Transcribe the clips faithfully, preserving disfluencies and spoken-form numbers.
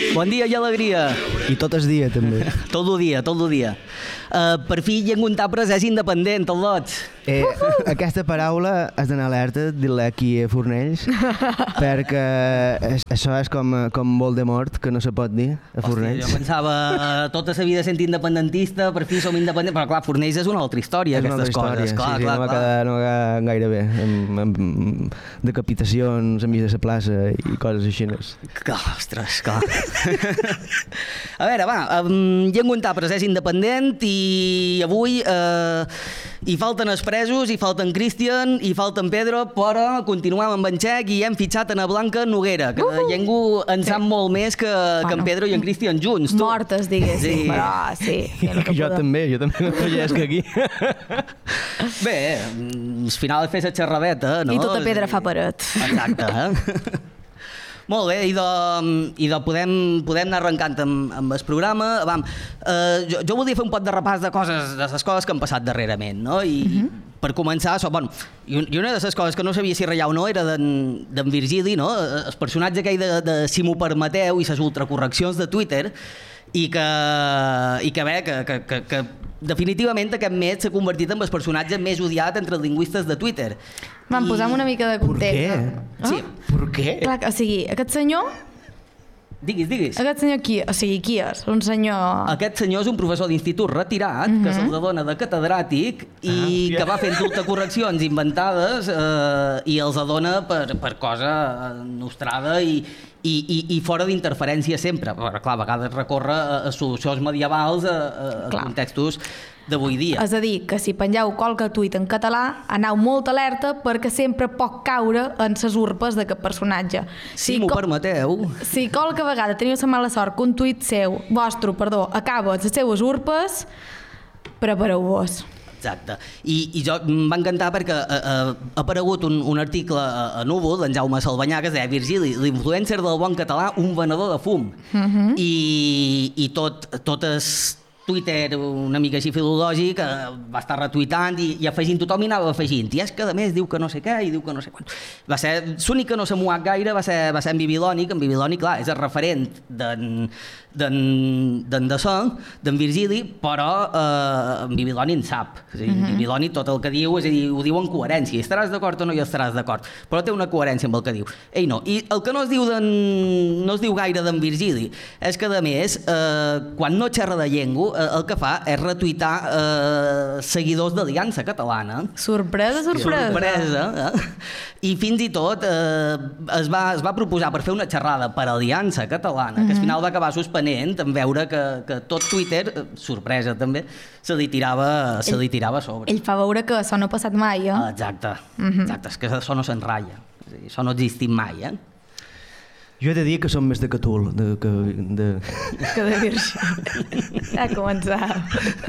Bon dia i alegria. I tot el dia, també. Tot el dia, tot el dia. Uh, per fi, Llengun Tapres és independent, el lot. Eh, aquesta paraula has d'anar alerta, dir-la aquí a Fornells, perquè això és com, com Voldemort, que no se pot dir a Fornells. Hòstia, jo pensava tota la vida sent independentista, per fi som independents, però clar, Fornells és una altra història, és una aquestes altra història, coses. Clar, sí, sí, clar, no, va clar. quedar, no va quedar gaire bé, amb, amb decapitacions enmig de la plaça i coses així. Clar, ostres, clar. A veure, va, um, Llengun Tapres és independent i avui eh, hi falten els presos, hi falten Cristian, hi falten Pedro, però continuem amb en Xec i hem fitxat en a Blanca Noguera, que de Llengu en sap molt més que, que en Pedro i en Cristian junts. Tu. Mortes, diguéssim, Sí. però sí. Jo també, jo també m'afegeix que aquí. Bé, al final és fer la xerradeta, no? I tota pedra fa paret. Exacte, eh? Molt bé, i de, i de podem, podem anar arrencant amb, amb el programa. Vam, eh, jo, jo volia fer un pot de repàs de coses, de les coses que han passat darrerament, no? I, uh -huh. per començar, so, bueno, i una de les coses que no sabia si reial o no era d'en Virgili, no? El personatge aquell de, de si m'ho permeteu i les ultracorreccions de Twitter, i que, i que bé, que, que, que, que definitivament aquest mes s'ha convertit en el personatge més odiat entre els lingüistes de Twitter. Vam I... posar una mica de context. Per què? Ah? Sí. Per què? Clar, o sigui, aquest senyor... Diguis, diguis. Aquest senyor qui? O sigui, qui és? Un senyor... Aquest senyor és un professor d'institut retirat, uh -huh. que se'ls dona de catedràtic i ah, que va fent correccions inventades eh, i els adona per, per cosa nostrada i, i, i, i fora d'interferència sempre. Però, clar, a vegades recorre a, a solucions medievals, a, a contextos d'avui dia. És a dir, que si pengeu qualque tuit en català, aneu molt alerta perquè sempre pot caure en ses urpes d'aquest personatge. Si, si m'ho permeteu... Si qualque vegada teniu la mala sort que un tuit seu, vostre, perdó, acaba a les seues urpes, prepareu-vos. Exacte. I, i jo em va encantar perquè ha, ha aparegut un, un article a, a Núvol d'en Jaume Salvanyà que es deia Virgili, l'influencer del bon català, un venedor de fum. Uh -huh. I, i tot, tot es Twitter una mica així filològic va estar retuitant i, i afegint, tothom hi anava afegint, i és que a més diu que no sé què i diu que no sé quan. Va ser, l'únic que no s'ha moat gaire va ser, va ser en Bibiloni, que en Bibiloni, clar, és el referent d'en d'en Dassó, d'en Virgili, però eh, en Bibiloni en sap. O sigui, uh-huh. Bibiloni tot el que diu, és a dir, ho diu en coherència, hi estaràs d'acord o no hi estaràs d'acord, però té una coherència amb el que diu. Ell no. I el que no es diu, no es diu gaire d'en Virgili és que, a més, eh, quan no xerra de llengua, el que fa és retuitar eh, seguidors d'Aliança Catalana. Sorpresa, sorpresa. Sorpresa, eh? I fins i tot eh, es, va, es va proposar per fer una xerrada per Aliança Catalana, mm-hmm. que al final va acabar suspenent en veure que, que tot Twitter, eh, sorpresa també, se li tirava, se li tirava a sobre. Ell fa veure que això no ha passat mai, eh? Ah, exacte, mm-hmm. exacte, és que això no s'enratlla, això no ha existit mai, eh? Jo he de dir que som més de Catul, de... Que de, que de Virgili. Ja ha començat.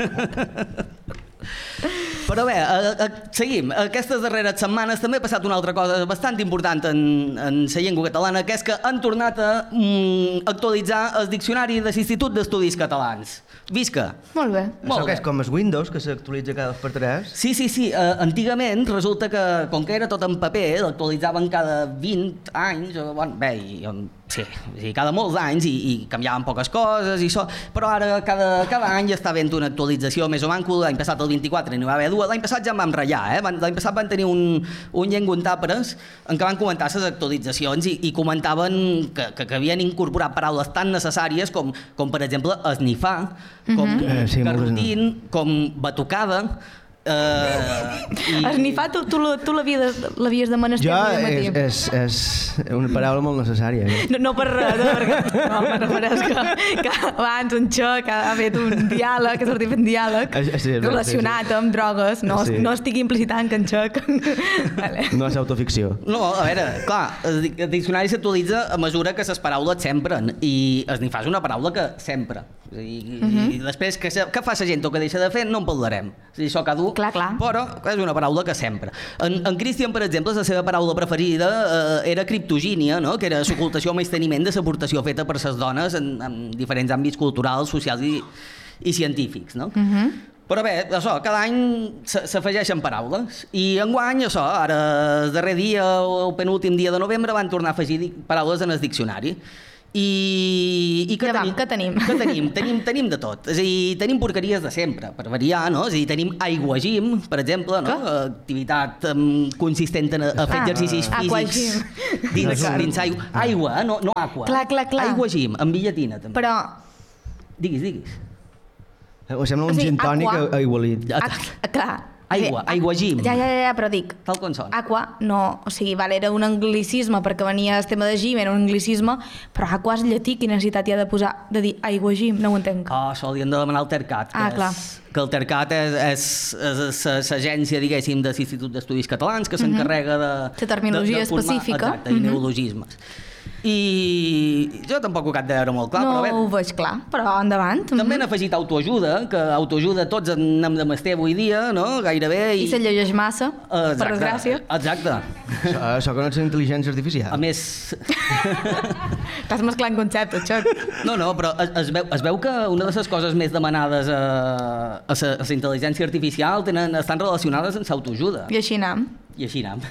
Però bé, a, a, seguim. Aquestes darreres setmanes també ha passat una altra cosa bastant important en, en la llengua catalana, que és que han tornat a mm, actualitzar el diccionari de l'Institut d'Estudis Catalans. Visca! Molt bé. Molt Això bé. Que és com el Windows, que s'actualitza cada dos per tres? Sí, sí, sí. Uh, antigament resulta que, com que era tot en paper, l'actualitzaven cada vint anys, o, bueno, bé, i, sí, sí, cada molts anys, i, i canviaven poques coses, i això, però ara cada, cada any està havent una actualització més o manco. L'any passat, el vint-i-quatre, n'hi va haver dues. L'any passat ja en vam ratllar, eh? L'any passat van tenir un, un Llengun Tapres en què van comentar les actualitzacions i, i comentaven que, que, que havien incorporat paraules tan necessàries com, com per exemple, esnifar, com Mm-hmm. Eh, sí, carrotín, com batucada. Uh, Esnifar, tu, tu, tu l'havies de menester jo és, és, és una paraula molt necessària. Eh? No, no per res, no, perquè no, me refereix que, que abans un xoc ha fet un diàleg, que ha sortit fent diàleg sí, sí, relacionat sí, sí. amb drogues, no, sí. no estic implicitant que en xoc vale. No és autoficció. No, a veure, clar, el diccionari s'actualitza a mesura que les paraules s'empren i esnifar és una paraula que s'empra. I, uh-huh. i després, què fa la gent o què deixa de fer, no en parlarem. És a dir, això caduc, clar, clar. però és una paraula que sempre. En, en Cristian, per exemple, la seva paraula preferida eh, era criptogínia, no? Que era l'ocultació o menysteniment de l'aportació feta per les dones en, en diferents àmbits culturals, socials i, i científics, no? Uh-huh. Però bé, això, cada any s'afegeixen paraules i enguany, això, ara el darrer dia o el penúltim dia de novembre van tornar a afegir paraules en el diccionari. I, i Ja vam, què tenim? Què tenim? tenim? Tenim de tot. És a dir, tenim porqueries de sempre, per variar, no? És a dir, tenim aiguagim, per exemple, no? Activitat um, consistent en a, a fer Ah, exercicis físics aquagym. dins, dins aigua. Aigua, eh? no, no aqua. Clar, clar, clar. Aiguagim, amb billatina, també. Però... Diguis, diguis. Em sembla O un sigui, gin tònic aqua- aigualit. Ah, clar. Aigua, Sí, aiguagim. Ja, ja, ja, però dic, Tal com sona. aqua no, o sigui, val, era un anglicisme perquè venia el tema de gym, era un anglicisme, però aqua és llatí, quina necessitat hi ha de posar, de dir aigua gym, no ho entenc. Oh, això li hem de demanar al Tercat. Ah, que clar. És, que el Tercat és, és, és, és l'agència, diguéssim, de l'Institut d'Estudis Catalans que s'encarrega de... La terminologia de, de formar, específica. Exacte, i neologismes. I jo tampoc ho cap de veure molt clar, no però bé, ho veig clar, però endavant. també han afegit autoajuda, que autoajuda tots en anem de mestre avui dia, no? Gairebé. I se llegeix massa, Exacte, per desgràcia. Exacte. Això, això que no és intel·ligència artificial. A més... Estàs mesclant conceptes, Xoc. No, no, però es, es, veu, es veu que una de les coses més demanades a, a, la, a la intel·ligència artificial tenen, estan relacionades amb l'autoajuda. I així anem. I així anem.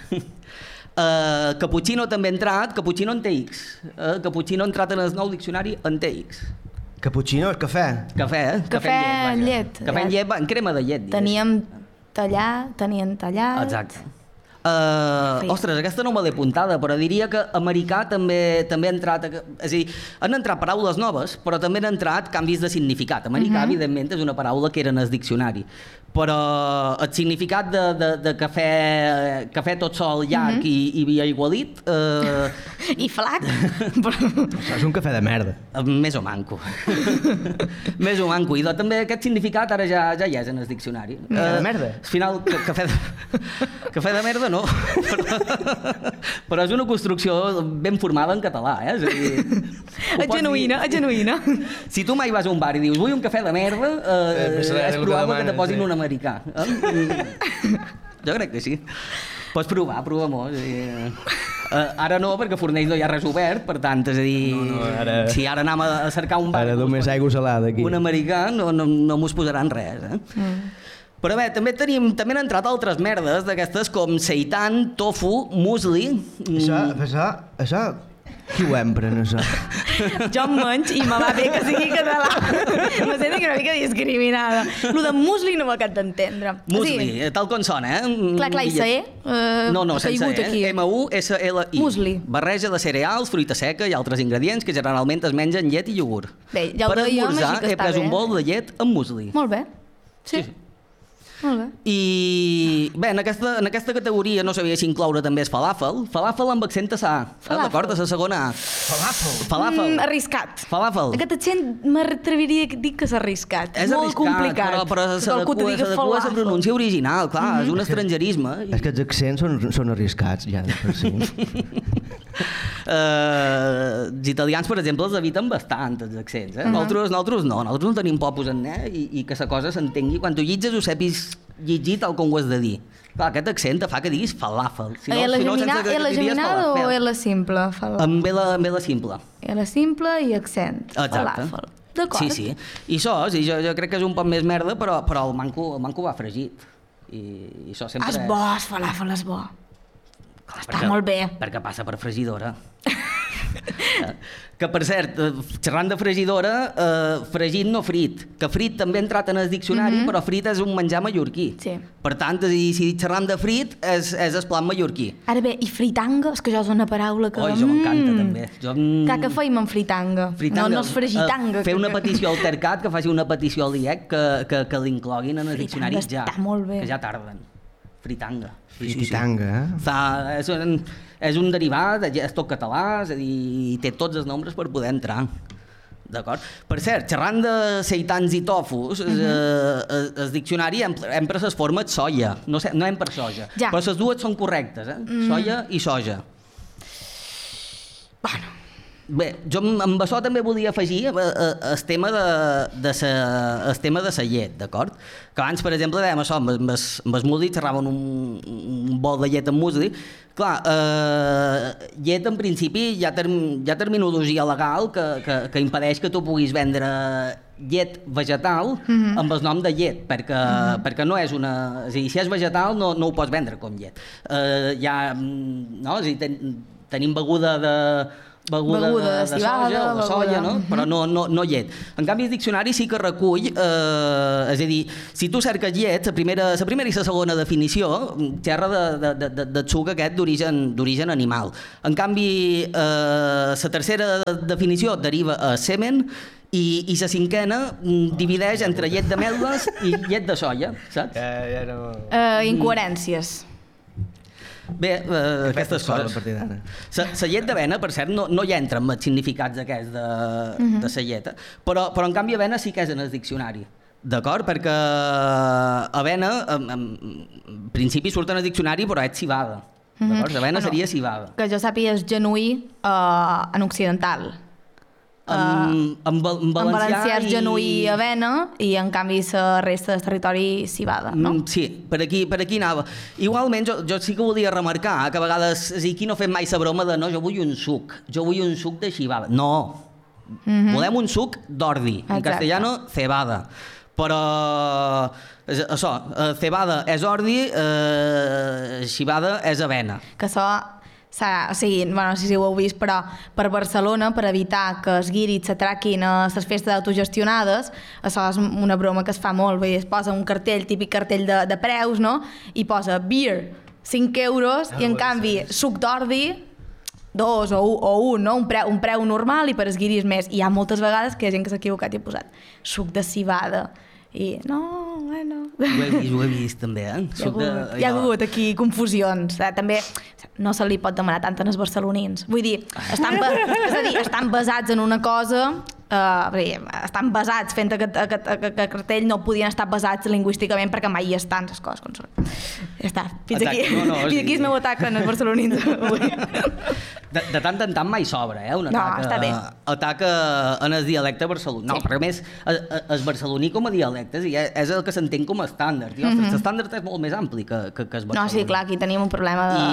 Uh, Cappuccino també ha entrat, Cappuccino en T X. Uh, Cappuccino ha entrat en el nou diccionari en T X. Cappuccino és cafè. Cafè, eh? Cafè vaja. en llet. Cafè en Ja. llet, va, en crema de llet. diguéssim. Teníem tallar, tenien tallat... Exacte. Uh, Sí. ostres, aquesta no me l'he apuntada, però diria que americà també també ha entrat... a- És a dir, han entrat paraules noves, però també han entrat canvis de significat. Americà, uh -huh. evidentment, és una paraula que era en el diccionari. Però el significat de, de, de cafè, cafè tot sol, llarg uh -huh. i, i aigualit... Uh, I flac. Però... Això és un cafè de merda. més o manco. més o manco. I doncs, també aquest significat ara ja, ja hi és en el diccionari. Cafè de merda? Al final, ca- cafè de, cafè de merda no, però, però és una construcció ben formada en català, eh? És a dir, ho És pots genuïna, dir. és genuïna. Si tu mai vas a un bar i dius vull un cafè de merda, eh, Eh, més és que probable que te demanes, posin sí. un americà. Eh? Mm. Jo crec que sí. Pots provar, prova-m'ho. És a dir, eh, ara no, perquè a Fornells no hi ha res obert, per tant, és a dir, No, no, ara- si ara anem a cercar un bar... Ara només aigua salada aquí. Un americà no, no, no mos posaran res, eh? Mm. Però bé, també tenim també han entrat altres merdes d'aquestes com seitan, tofu, musli... Això, això, això, qui ho empren, això? Jo em menys i me va bé que sigui català. Me sento que una mica discriminada. Lo de musli no m'acabo d'entendre. Musli, O sigui, eh, tal com sona, eh? clar, clar, i sa E, eh, No, no, ha sense caigut E, aquí. eh? M U S L I. Musli. Barreja de cereals, fruita seca i altres ingredients que generalment es mengen llet i iogurt. Bé, ja ho per dèiem, esmorzar així que he està pres bé. un bol de llet amb musli. Molt bé. Sí. Sí, sí. Molt bé. I bé, en aquesta, en aquesta categoria no sabia si incloure també el falàfel. Falàfel amb accent a sa. Eh, Falàfel. D'acord? A la segona. Falàfel. Falàfel. Mm, arriscat. Falàfel. Aquest accent m'atreviria a dir que és arriscat. És molt arriscat, complicat. però, però Que qualcú te s'adequa digui s'adequa a la falàfel. pronúncia original, clar, mm -hmm. és un estrangerisme. És que els accents són, són arriscats, ja, de per si. Uh, els italians, per exemple, els eviten bastant, els accents. Eh? Uh -huh. nosaltres, nosaltres no, nosaltres no tenim por a posar eh? I, i que la cosa s'entengui. Quan tu llitges ho sepis llegir tal com ho has de dir. Clar, aquest accent te fa que diguis falàfel. Si L si geminada, sense que L diries geminada o falàfel. L simple? Fal... Amb L, amb L simple. L simple i accent. Exacte. Falàfel. D'acord. Sí, sí. I això, sí, jo, jo crec que és un poc més merda, però, però el manco, el manco va fregit. I, i això sempre... És bo, el falàfel és bo. Clar, Està molt bé. Perquè passa per fregidora. Que, per cert, eh, xerrant de fregidora, eh, fregit no frit. Que frit també ha entrat en el diccionari, mm -hmm. però frit és un menjar mallorquí. Sí. Per tant, si, si xerram de frit, és, és el plat mallorquí. Ara bé, i fritanga, és que això és una paraula que... Oi, això m'encanta, Mm. també. Jo, mm, Clar, què feim amb fritanga? fritanga, No, no és fregitanga. eh, fer que- una petició al Tercat, que faci una petició al I E C, que, que, que l'incloguin en el Fritanga diccionari ja. està molt bé. Que ja tarden. Fritanga. Sí, sí, sí. Frititanga, eh? Fa, és, un, és un derivat, és tot català, és a dir, té tots els nombres per poder entrar. D'acord? Per cert, xerrant de seitans i tofus, uh -huh. eh, el diccionari empra, empra les formes soia, no, sé, no empra soja, Ja. però les dues són correctes, eh? Mm. Soia i soja. Bueno, Bé, jo amb amb això també volia afegir eh, eh, el tema de, de sa, el tema de la llet, d'acord? Que abans, per exemple, dèiem això, amb, amb, es, amb el musli xerraven un, un bol de llet amb musli. Clar, eh, llet en principi hi ha, term, hi ha terminologia legal que, que, que impedeix que tu puguis vendre llet vegetal mm-hmm. amb el nom de llet, perquè, mm-hmm. perquè no és una... És a dir, si és vegetal no, no ho pots vendre com llet. Eh, hi ha, no? És a dir, ten, tenim beguda de beguda, beguda de, de civada, de soja o de soia, no? Però no, no, no llet. En canvi, el diccionari sí que recull, eh, és a dir, si tu cerques llet, la primera, la primera i la segona definició xerra de, de, de, de, de suc aquest d'origen animal. En canvi, eh, la tercera definició deriva a semen i, i la cinquena divideix entre llet de meldes i llet de soia, saps? Ja, ja no... Uh, incoherències. Bé, eh, aquestes coses. La, la llet d'avena, per cert, no, no hi entra amb els significats aquests de, uh -huh. de la lleta, però, però en canvi avena sí que és en el diccionari. D'acord? Perquè avena, en, en principi surt en el diccionari, però és civada. D'acord? Avena seria civada. Que jo sàpiga és genuí uh, en occidental. En, en, en valencià, en valencià és i... genuí avena i en canvi la resta del territori civada, no? Sí, per aquí, per aquí anava. Igualment, jo, jo sí que volia remarcar que a vegades aquí no fem mai la broma de no, jo vull un suc, jo vull un suc de civada. No, mm-hmm. volem un suc d'ordi, en castellano cebada. Però això, cebada és ordi, eh, civada és avena. Que això... O sigui, bueno, no sé si ho heu vist, però per Barcelona, per evitar que els guiris s'atraquin a les festes autogestionades, això és una broma que es fa molt, vull dir, es posa un cartell, típic cartell de, de preus, no? I posa beer, cinc euros, i en canvi suc d'ordi, dos o un, o un, no? un, preu, un preu normal, i per els guiris més. I hi ha moltes vegades que hi ha gent que s'ha equivocat i ha posat suc de civada. I no, bueno... Ho he vist, ho he vist també, eh? Hi ha, hagut, de... hi ha hagut aquí confusions. Eh? També no se li pot demanar tant als barcelonins. Vull dir, estan, és a dir, estan basats en una cosa, eh, estan basats fent aquest, aquest, aquest cartell, no podien estar basats lingüísticament perquè mai hi estan les coses com són. Ja està, fins aquí, no, no, fins aquí el meu atac en els barcelonins. De, de tant en tant mai sobra, eh? Un atac, no, està bé. Atac en el dialecte barceloní. No, sí. Perquè a més, el barceloní com a dialecte és el que s'entén com a estàndard. I, ostres, mm -hmm. l'estàndard és molt més ampli que, que, que el barceloní. No, sí, clar, aquí tenim un problema de...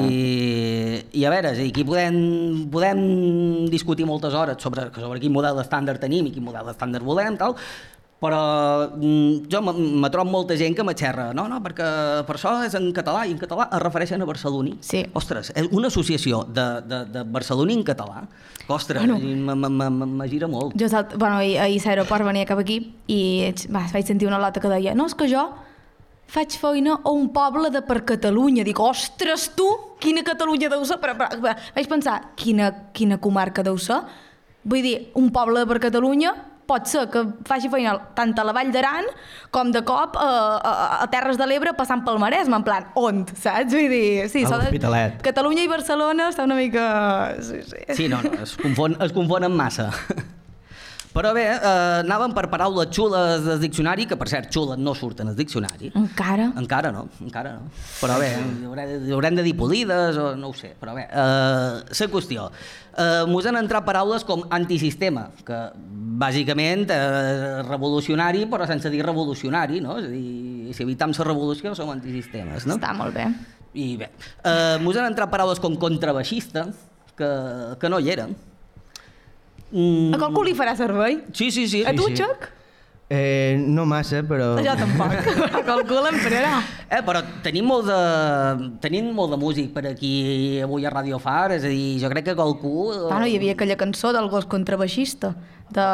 I, i a veure, aquí podem, podem discutir moltes hores sobre, sobre quin model d'estàndard tenim i quin model d'estàndard volem, tal, però jo me trobo molta gent que m'aixerra, no, no, perquè per això és en català, i en català es refereixen a barceloní. Sí. Ostres, una associació de, de, de barceloní en català, que, ostres, bueno, m'agira molt. Jo, bueno, ahir, ahir a l'aeroport venia cap aquí i va, vaig sentir una lota que deia no, és que jo faig feina a un poble de per Catalunya. Dic, ostres, tu, quina Catalunya deu ser? Però, però, però vaig pensar, quina, quina comarca deu ser? Vull dir, un poble de per Catalunya pot ser que faci feina tant a la Vall d'Aran com de cop a, a, a Terres de l'Ebre passant pel Maresme, en plan, on, saps? Vull dir, sí, a l'Hospitalet. Catalunya i Barcelona està una mica... Sí, sí. Sí, no, no, es, confon, es confonen massa. Però bé, eh, anàvem per paraules xules del diccionari, que per cert, xules no surten al diccionari. Encara? Encara no, encara no. Però bé, haurem de dir polides o no ho sé, però bé. Eh, la qüestió. Eh, mos han entrat paraules com antisistema, que bàsicament és revolucionari, però sense dir revolucionari, no? És a dir, si evitam la revolució som antisistemes, no? Està molt bé. I bé, eh, mos han entrat paraules com contrabaixista, que, que no hi eren. Mm. A qualcú li farà servei? Sí, sí, sí. A tu, sí, sí. Xuc? Eh, no massa, però... Jo tampoc. A qualcú l'emprarà. Eh, però tenim molt de, tenim molt de músic per aquí avui a Radio Far, és a dir, jo crec que qualcú... Bueno, hi havia aquella cançó del gos contrabaixista, de...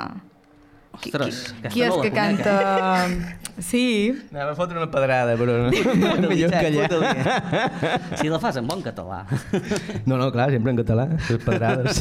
Ostres, qui, qui és que canta... Eh? Sí. Anava a fotre una pedrada, però no. Millor callar. Si la fas en bon català. No, no, clar, sempre en català, les pedrades.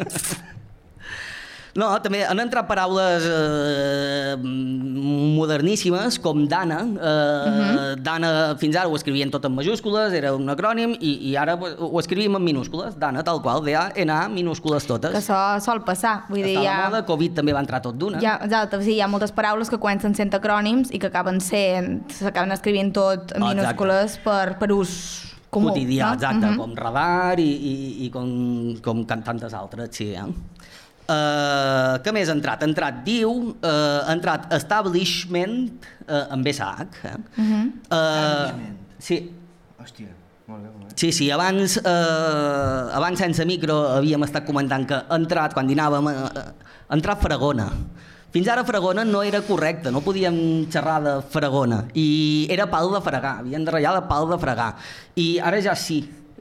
No, també han entrat paraules eh, moderníssimes, com Dana. Eh, uh-huh. Dana, fins ara ho escrivien tot en majúscules, era un acrònim, i, i ara ho escrivim en minúscules. Dana, tal qual, D A N A, minúscules totes. Que això sol passar. Vull dir, Està ja... la moda, Covid també va entrar tot d'una. Ja, exacte, sí, hi ha moltes paraules que comencen sent acrònims i que acaben sent, s'acaben escrivint tot en minúscules per, per ús comú. Quotidià, no? exacte, uh-huh. com radar i, i, i com, com tantes altres, sí, eh? Uh, què més ha entrat? Ha entrat diu, uh, ha entrat establishment, uh, amb S H. Eh? Uh-huh. uh, sí. Hòstia, molt bé, molt bé. Sí, sí, abans, uh, abans sense micro havíem estat comentant que ha entrat, quan dinàvem, uh, ha entrat Fragona. Fins ara Fragona no era correcte, no podíem xerrar de Fragona, i era pal de fregar, havíem de ratllar de pal de fregar, i ara ja sí.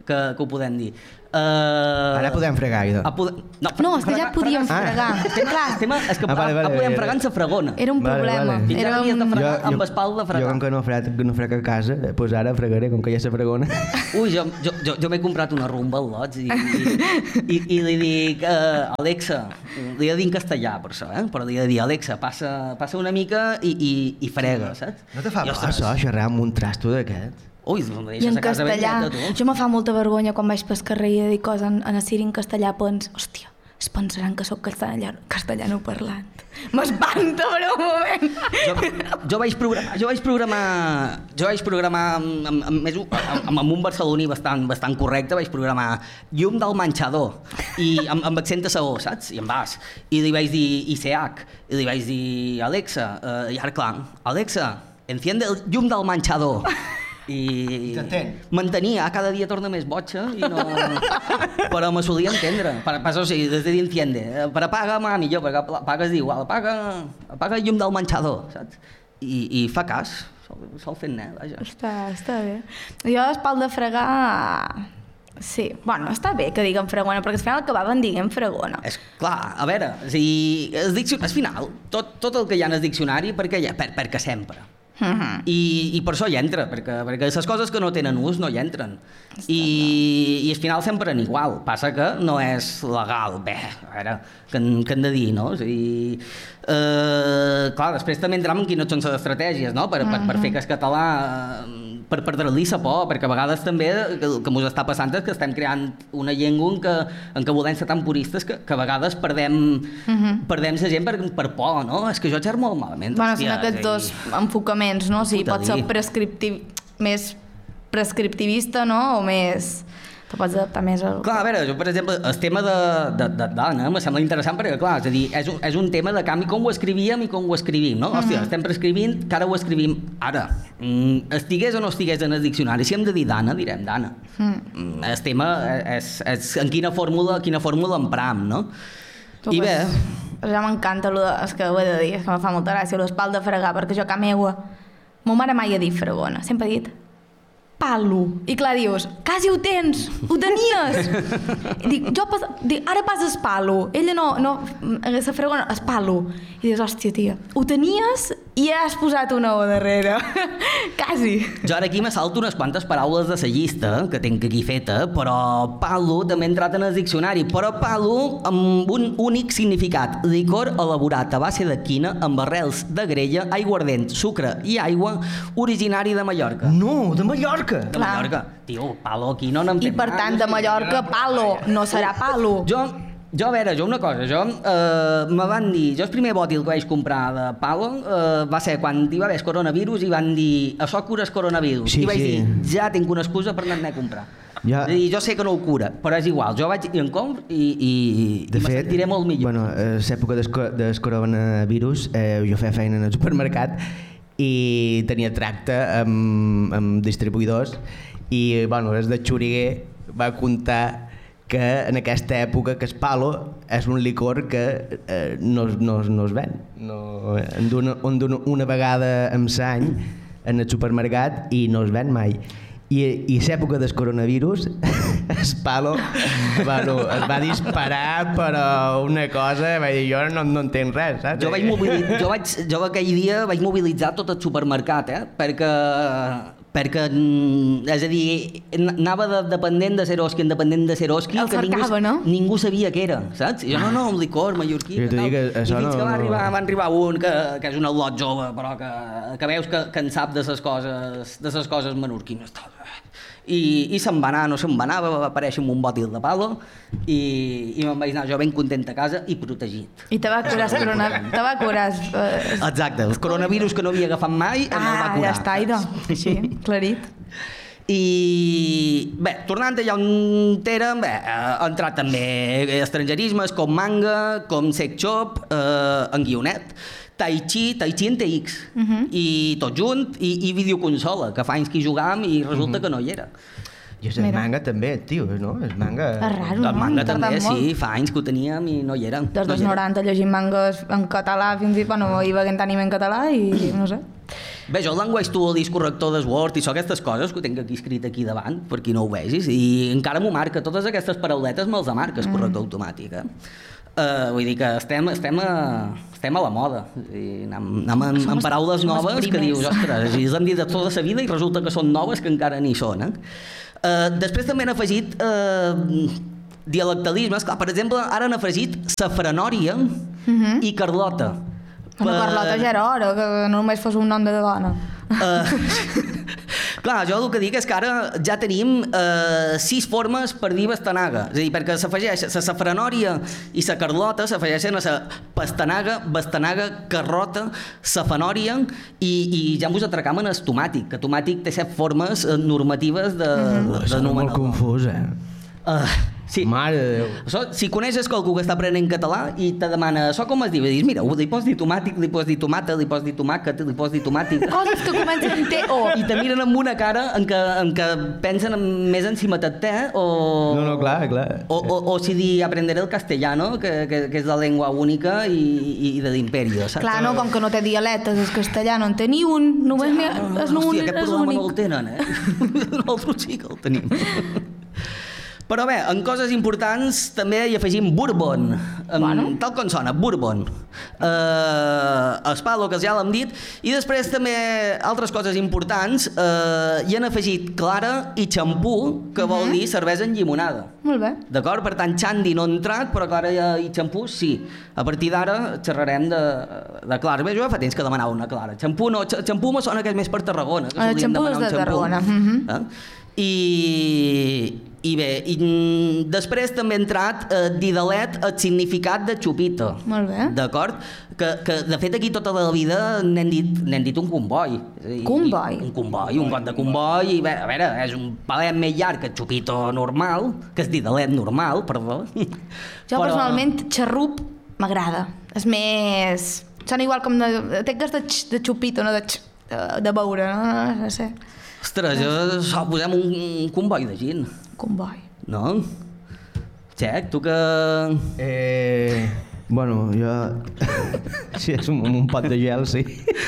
que, que ho podem dir. Uh... Ara podem fregar, idò. Ah, pode... No, no és que ja podíem fregar. Ah. Clar, tema, és que Ah, vale, vale, podem vale. fregar en sa fregona. Era un Vale, problema. vale. Fins ara Era havies de un... fregar amb espal de fregar. Jo, com que no frec, que no frec a casa, doncs ara fregaré, com que ja se fregona. Ui, jo, jo, jo, jo m'he comprat una rumba al Lots i, i, i, i li dic, uh, Alexa, li he de dir en castellà per això, eh? Però li he de dir, Alexa, passa, passa una mica i, i, i frega, saps? No te fa I, por ostres, això, xerrar amb un trasto d'aquest? Ui, em I deixes en a casa ben castellà. neta, tu. Jo me fa molta vergonya quan vaig pel carrer i he de dir coses en, en Assiri en castellà, pens, hòstia, es pensaran que sóc castellà, castellano parlant. M'espanta per un moment. Jo, jo vaig programar, jo vaig programar, jo vaig programar amb, amb, amb, més, amb, amb un barceloní bastant, bastant correcte, vaig programar llum del menjador i amb, amb accent de sabó, saps? I en bas. I li vaig dir I C H, i li vaig dir Alexa, uh, i ara clar, Alexa, enciende el llum del menjador. I mantenia, cada dia torna més boja i no... però me solia entendre per, per, o sigui, des de dir enciende per apaga, mami, jo, perquè apaga es diu igual, apaga, apaga el llum del menjador, saps? I, i fa cas, sol, sol fent net, vaja. Està, està bé. Jo espal de fregar... Sí, bueno, està bé que diguem fregona, perquè al final acabaven diguem fregona. És clar, a veure, o sigui, el diccionari, al final, tot, tot el que hi ha en el diccionari, perquè, hi ha, per, perquè sempre. Uh-huh. I, i per això hi entra, perquè, perquè les coses que no tenen ús no hi entren. I, i al final sempre en igual, passa que no és legal, bé, a veure, que, que hem de dir, no? O sigui, eh, clar, després també entrem en quines són les estratègies, no? Per, per, per fer que el català, per perdre-li la por, perquè a vegades també el que ens està passant és que estem creant una llengua en què, en què volem ser tan puristes que, que a vegades perdem, uh-huh. perdem la gent per, per por, no? És que jo xerro molt malament. Bueno, hòstia, són aquests i... dos enfocaments, no? O sigui, pot ser prescriptiv... més prescriptivista, no? O més... Te pots adaptar més al... Clar, a veure, jo, per exemple, el tema de, de, de dona me sembla interessant perquè, clar, és a dir, és un, és un tema de canvi com ho escrivíem i com ho escrivim, no? Hòstia, mm-hmm. estem prescrivint, que ara ho escrivim ara. Mm, estigués o no estigués en el diccionari, si hem de dir dana, direm dana. Mm. El tema és, és en quina fórmula, quina fórmula empram, no? Tu, I bé... Ja m'encanta, és que ho he de dir, és que em fa molta gràcia, l'espal de fregar, perquè jo a casa meua, ma mare mai ha dit fregona, sempre ha dit palo. I clar, dius, quasi ho tens, ho tenies. I dic, jo pas, dic, ara passes palo. Ella no, no, la fregona, es palo. I dius, hòstia, tia, ho tenies i ja has posat una O darrere. Quasi. Jo ara aquí me salto unes quantes paraules de la llista que tinc aquí feta, però palo també ha entrat en el diccionari, però palo amb un únic significat, licor elaborat a base de quina amb arrels de grella, aiguardent, sucre i aigua, originari de Mallorca. No, de Mallorca! De Clar. Mallorca. Tio, palo aquí no n'en I fem per mai. tant, de Mallorca, palo, no serà palo. Jo, jo, a veure, jo una cosa, jo eh, me van dir, jo el primer bòtil que vaig comprar de palo eh, va ser quan hi va haver el coronavirus i van dir, això cura el coronavirus. Sí, I vaig sí. dir, ja tinc una excusa per anar-ne a comprar. Ja. I jo sé que no ho cura, però és igual, jo vaig i en compro i, i, De i me fet, sentiré molt millor. bueno, a l'època del, co- del coronavirus, eh, jo feia feina en el supermercat i tenia tracte amb, amb distribuïdors i, bueno, el de Xuriguer va contar que en aquesta època que es palo és un licor que eh, no, es- no, es- no es ven. No, en duna, en duna una vegada en l'any en el supermercat i no es ven mai. I, i a l'època del coronavirus el palo bueno, es va disparar però una cosa, vaig dir, jo no, no entenc res, saps? Jo vaig mobilitzar, jo, vaig, jo aquell dia vaig mobilitzar tot el supermercat, eh? perquè, perquè, mm, és a dir, anava de dependent de Seroski en dependent de Seroski, El que cercava, ningú, no? ningú sabia què era, saps? I jo, no, no, un licor mallorquí, Jo que t'ho tal. dic que I això fins no- que va no- arribar, va arribar un que, que és un al·lot jove, però que, que veus que, que en sap de ses coses, de ses coses menorquines. I, i se'n va anar, no se'n va anar, va aparèixer amb un bòtil de palo i, i me'n vaig anar jo ben content a casa i protegit. I te va curar el corona... Te va curar... Eh... Exacte, el coronavirus que no havia agafat mai ah, el va Ah, curar. ja està, idò. Així, clarit. I bé, tornant allà on érem, bé, ha entrat també estrangerismes com manga, com sex shop, eh, en guionet, tai chi, tai chi en T X, uh-huh. i tot junt, i, i videoconsola, que fa anys que hi jugàvem i resulta uh-huh. que no hi era. I el Mira. manga també, tio, no? El manga... És raro, El no? manga Hem tardat també, molt. sí, fa anys que ho teníem i no hi era. Des no dels hi era. noranta llegint mangas en català fins i... Bueno, hi va haguent anime en català i no sé. Bé, jo el Language to All és corrector de Word i so aquestes coses que ho tinc aquí escrit aquí davant, per qui no ho vegis, i encara m'ho marca, totes aquestes parauletes me'ls marca el corrector automàtic, eh? Uh, vull dir que estem, estem, a, estem a la moda. I anem, anem en, en paraules noves que dius, ostres, així les hem dit tota la vida i resulta que són noves que encara ni són, eh? Uh, després també han afegit uh, dialectalismes, clar, per exemple, ara han afegit safranòria uh-huh. i Carlota. Per... Carlota ja era hora, que no només fos un nom de dona. Uh, clar, jo el que dic és que ara ja tenim uh, sis formes per dir bastanaga, és a dir, perquè s'afegeix la safranòria i la Carlota s'afegeixen a la pastanaga, bastanaga, carrota, safanòria i, i ja mos atracam en el tomàtic, que tomàtic té set formes normatives de, mm-hmm. de, de és molt confús, eh? Uh, sí. Mare de Déu. Això, si coneixes qualcú que està aprenent català i te demana això com es diu, i dius, mira, li pots dir tomàtic, li pots dir tomata, li pots dir tomàquet, li pots dir tomàtic. Coses que comencen en T o. I te miren amb una cara en què, en què pensen més en si matat o... No, no, clar, clar. O, o, o si dir aprender el castellano, que, que, que és la llengua única i, i, i de l'imperi, saps? Clar, no, com que no té dialectes, el castellà no en té ni un, només ja, no, és l'únic. Hòstia, aquest problema no el tenen, eh? Nosaltres sí que el tenim. Però bé, en coses importants també hi afegim Bourbon, bueno. Tal com sona, Bourbon. Uh, Espalo, que ja l'hem dit, i després també altres coses importants, uh, hi han afegit Clara i xampú, que vol uh-huh. dir cervesa en llimonada. Molt bé. D'acord? Per tant, Xandi no ha entrat, però Clara i xampú sí. A partir d'ara xerrarem de, de Clara. Bé, jo fa temps que demanava una Clara. Xampú no, xampú me sona que és més per Tarragona. El xampú és de Tarragona. Uh-huh. Eh? I, i bé, i després també ha entrat eh, Didalet el significat de xupito. Molt bé. D'acord? Que, que de fet aquí tota la vida n'hem dit, n'hem dit un comboi. Comboi? Un comboi, un got de comboi, i bé, a veure, és un palet més llarg que el xupito normal, que és Didalet normal, perdó. Jo Però... personalment, xarrup m'agrada. És més... Sona igual com de... Té que és de, de xupito, no de, de, de beure, no? No sé. Ostres, jo posem un, un comboi de gin. Comboi. No? Xec, tu que... Eh... Bueno, jo... Si és un, un pot de gel, sí.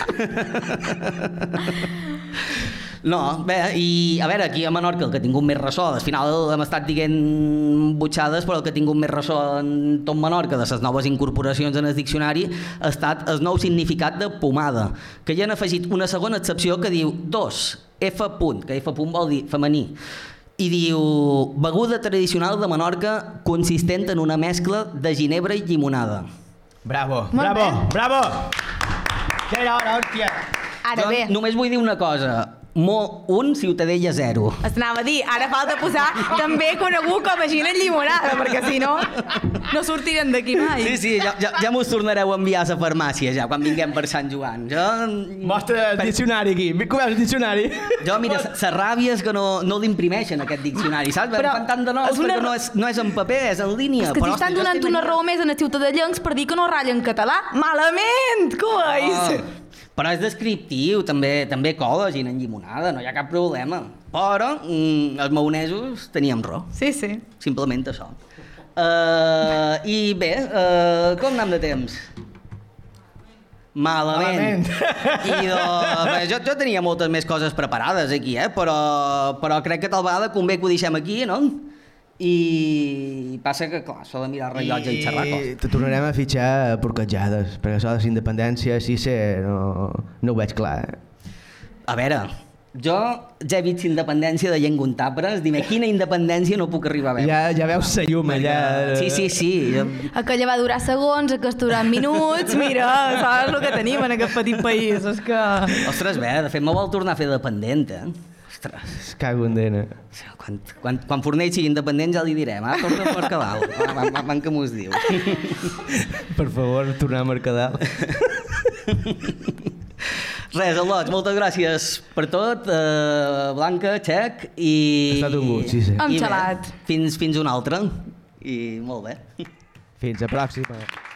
No, bé, i a veure, aquí a Menorca el que ha tingut més ressò, al final hem estat dient butxades, però el que ha tingut més ressò en tot Menorca de les noves incorporacions en el diccionari ha estat el nou significat de pomada, que hi han afegit una segona excepció que diu dos, F punt, que F punt vol dir femení, i diu beguda tradicional de Menorca consistent en una mescla de ginebra i llimonada. Bravo, Molt bravo, bé. bravo! Ja era hora, hòstia! Ara Jo bé. només vull dir una cosa. Mo un, Ciutadella zero. Es anava a dir, ara falta posar també conegut com a gina llimonada, perquè si no, no sortiren d'aquí mai. Sí, sí, ja, ja, ja mos tornareu a enviar a la farmàcia, ja, quan vinguem per Sant Joan. Jo... Mostra el diccionari aquí, com veus el diccionari? Jo, mira, la ràbia és que no, no l'imprimeixen, aquest diccionari, saps? Però fan tant de nous és una... perquè no és, no és en paper, és en línia. És que però, t'estan hòstia, donant una raó més en els ciutadellencs per dir que no ratllen català. Malament, cois! Oh, però és descriptiu, també també cola gin en llimonada, no hi ha cap problema. Però mm, els maonesos teníem raó. Sí, sí. Simplement això. Uh, I bé, uh, com anem de temps? Malament. Malament. I de, bé, jo, jo tenia moltes més coses preparades aquí, eh? però, però crec que tal vegada convé que ho deixem aquí, no? I passa que, clar, s'ha de mirar el rellotge i, i xerrar coses. I te tornarem a fitxar porquetjades, perquè això de la independència sí sé, no, no ho veig clar. Eh? A veure, jo ja he vist independència de llengua en tapres, dime, quina independència no puc arribar a veure? Ja, ja veus la llum allà. Sí, sí, sí. Jo... Aquella va durar segons, aquesta durant minuts, mira, saps el que tenim en aquest petit país, és que... Ostres, bé, de fet me vol tornar a fer dependent, eh? Ostres. Es cago en dena. Quan, quan, quan Fornell sigui independent ja li direm, ah, torna a Mercadal, van, van, van que m'ho diu. Per favor, tornar a Mercadal. Res, Al·lots, moltes gràcies per tot, eh, Blanca, Xec, i... Ha estat un gust, sí, sí. Amb i bé, xalat. Fins, fins una altra, i molt bé. Fins la pròxima.